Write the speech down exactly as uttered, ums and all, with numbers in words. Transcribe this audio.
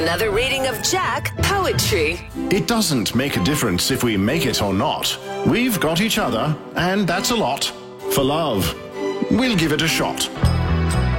Another reading of Jack Poetry. It doesn't make a difference if we make it or not. We've got each other, and that's a lot. For love, we'll give it a shot.